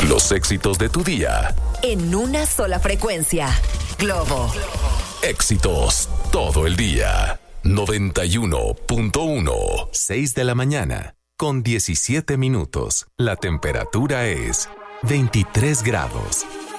Los éxitos de tu día. En una sola frecuencia. Globo. Éxitos todo el día. 91.1. 6 de la mañana, con 17 minutos. La temperatura es 23 grados.